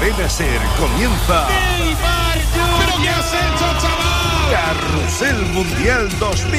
Cadena SER comienza. ¿Pero qué has hecho, chaval? Carrusel Mundial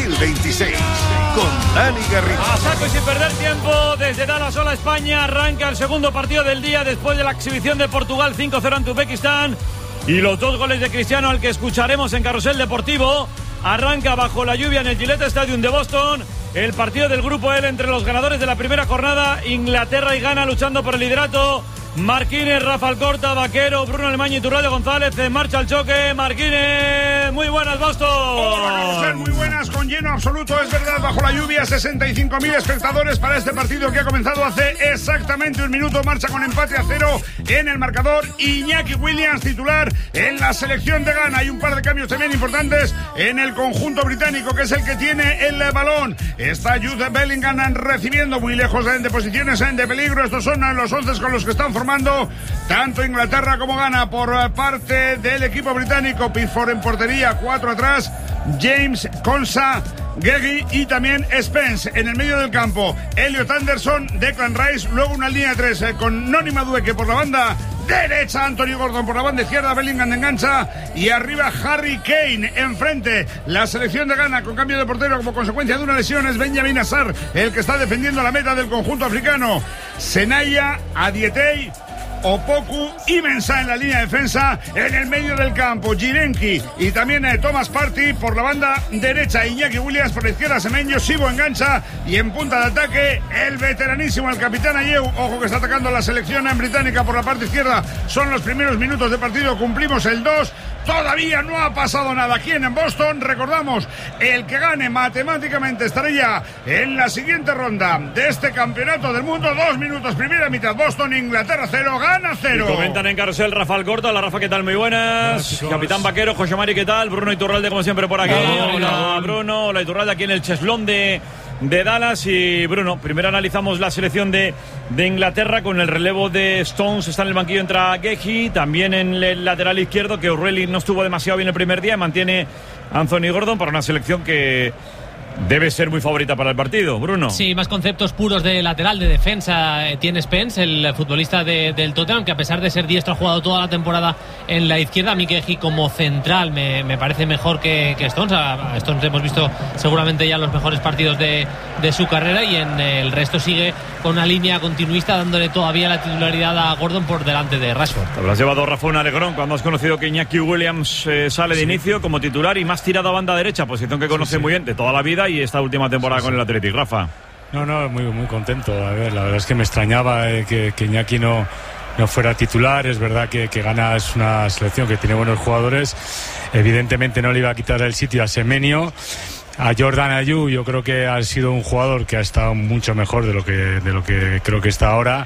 2026 con Dani Garrido. A saco y sin perder tiempo, desde Dallas, hola España, arranca el segundo partido del día después de la exhibición de Portugal 5-0 ante Uzbekistán y los 2 goles de Cristiano al que escucharemos en Carrusel Deportivo. Arranca bajo la lluvia en el Gillette Stadium de Boston el partido del grupo L entre los ganadores de la primera jornada, Inglaterra y Ghana luchando por el liderato. Marquínez, Rafa Alcorta, Vaquero, Bruno Alemán y Iturralde González. En marcha el choque. Marquínez, muy buenas, Boston. Hola, muy buenas, con lleno absoluto, es verdad, bajo la lluvia. 65.000 espectadores para este partido que ha comenzado hace exactamente un minuto. Marcha con empate a 0 en el marcador. Iñaki Williams, titular en la selección de Ghana. Hay un par de cambios también importantes en el conjunto británico, que es el que tiene el balón. Está Jude Bellingham recibiendo muy lejos de posiciones de peligro. Estos son los 11 con los que están formando tanto Inglaterra como Ghana. Por parte del equipo británico, Pickford en portería, 4 atrás, James, Konsa, Gegi y también Spence en el medio del campo. Elliot Anderson, Declan Rice, luego una línea de 3 con Noni Madueke por la banda derecha, Anthony Gordon por la banda izquierda, Bellingham engancha y arriba Harry Kane enfrente. La selección de Ghana con cambio de portero como consecuencia de una lesión es Benjamin Assar, el que está defendiendo la meta del conjunto africano. Senaya, Adietey, Opoku y Mensah en la línea de defensa. En el medio del campo, Jirenki y también Thomas Partey por la banda derecha, Iñaki Williams por la izquierda, Semenyo, Sibo engancha y en punta de ataque el veteranísimo, el capitán Ayew. Ojo que está atacando la selección británica por la parte izquierda. Son los primeros minutos de partido, cumplimos el 2. Todavía no ha pasado nada aquí en Boston. Recordamos, el que gane matemáticamente estaría en la siguiente ronda de este campeonato del mundo. 2 minutos, primera mitad, Boston, Inglaterra 0, Ghana 0. Y comentan en Carrusel Rafa Alcorta. Hola Rafa, ¿qué tal? Muy buenas. Capitán Vaquero, José Mari, ¿qué tal? Bruno Iturralde, como siempre, por aquí. Hola Bruno, hola Iturralde, aquí en el Cheslón de Dallas. Y Bruno, primero analizamos la selección de Inglaterra con el relevo de Stones. Está en el banquillo, entra Gegi, también en el lateral izquierdo, que O'Reilly no estuvo demasiado bien el primer día, mantiene Anthony Gordon para una selección que debe ser muy favorita para el partido, Bruno. Sí, más conceptos puros de lateral, de defensa. Tiene Spence, el futbolista del Tottenham, que a pesar de ser diestro ha jugado toda la temporada en la izquierda. A mí Gegi como central me parece mejor que Stones. A Stones hemos visto seguramente ya los mejores partidos de su carrera, y en el resto sigue con una línea continuista, dándole todavía la titularidad a Gordon por delante de Rashford. Te lo has llevado, Rafa, un alegrón cuando has conocido que Iñaki Williams sale de inicio como titular y más tirado a banda derecha, posición que conoce muy bien de toda la vida y esta última temporada con el Athletic. Rafa. No, muy contento. A ver, la verdad es que me extrañaba que Iñaki no fuera titular. Es verdad que Ghana es una selección que tiene buenos jugadores. Evidentemente no le iba a quitar el sitio a Semenyo. A Jordan Ayew yo creo que ha sido un jugador que ha estado mucho mejor de lo que creo que está ahora,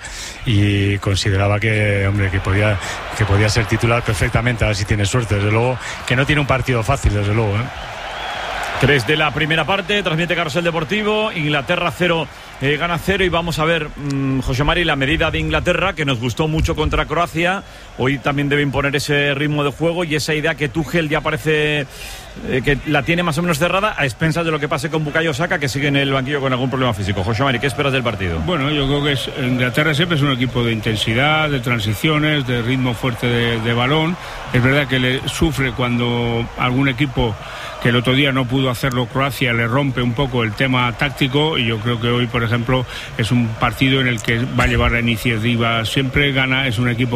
y consideraba que podía ser titular perfectamente. A ver si tiene suerte, desde luego, que no tiene un partido fácil, desde luego, 3 de la primera parte, transmite Carrusel Deportivo. Inglaterra 0, Ghana 0. Y vamos a ver, José Mari, la medida de Inglaterra, que nos gustó mucho contra Croacia. Hoy también debe imponer ese ritmo de juego y esa idea que Tuchel ya parece que la tiene más o menos cerrada, a expensas de lo que pase con Bukayo Saka, que sigue en el banquillo con algún problema físico. José Mari, ¿qué esperas del partido? Bueno, yo creo que Inglaterra siempre es un equipo de intensidad, de transiciones, de ritmo fuerte de balón. Es verdad que le sufre cuando algún equipo, que el otro día no pudo hacerlo Croacia, le rompe un poco el tema táctico, y yo creo que hoy, por ejemplo, es un partido en el que va a llevar la iniciativa siempre. Ghana es un equipo